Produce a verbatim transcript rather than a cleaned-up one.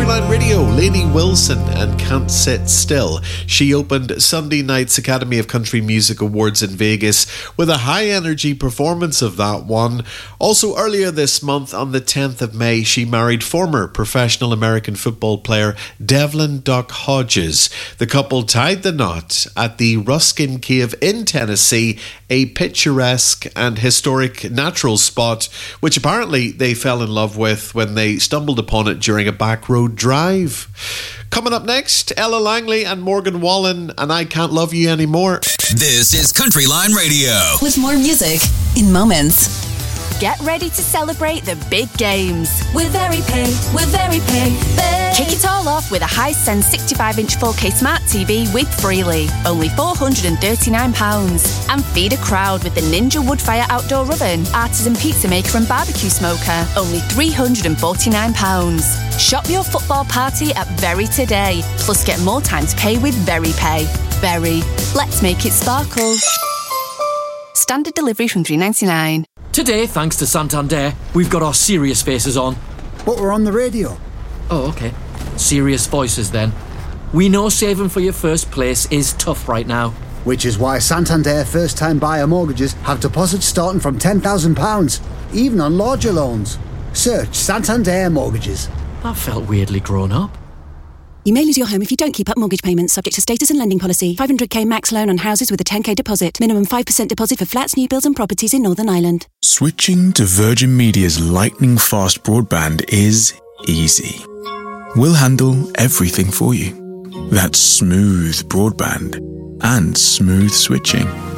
Countryline Radio, Lainey Wilson and Can't Sit Still. She opened Sunday night's Academy of Country Music Awards in Vegas with a high-energy performance of that one. Also earlier this month, on the tenth of May, she married former professional American football player Devlin Duck Hodges. The couple tied the knot at the Ruskin Cave in Tennessee, a picturesque and historic natural spot, which apparently they fell in love with when they stumbled upon it during a back road drive. Coming up next, Ella Langley and Morgan Wallen and I Can't Love You Anymore. This is Countryline Radio. With more music in moments. Get ready to celebrate the big games. With VeryPay, with VeryPay, Pay. Kick it all off with a Hisense sixty-five inch four K Smart T V with Freely, only four hundred thirty-nine pounds. And feed a crowd with the Ninja Woodfire Outdoor Oven, Artisan Pizza Maker and Barbecue Smoker, only three hundred forty-nine pounds. Shop your football party at Very today, plus get more time to pay with VeryPay. Very, let's make it sparkle. Standard delivery from three ninety-nine. Today, thanks to Santander, we've got our serious faces on. But we're on the radio. Oh, okay. Serious voices then. We know saving for your first place is tough right now. Which is why Santander first-time buyer mortgages have deposits starting from ten thousand pounds, even on larger loans. Search Santander Mortgages. That felt weirdly grown up. You may lose your home if you don't keep up mortgage payments, subject to status and lending policy. five hundred k max loan on houses with a ten k deposit. Minimum five percent deposit for flats, new builds and properties in Northern Ireland. Switching to Virgin Media's lightning-fast broadband is easy. We'll handle everything for you. That's smooth broadband and smooth switching.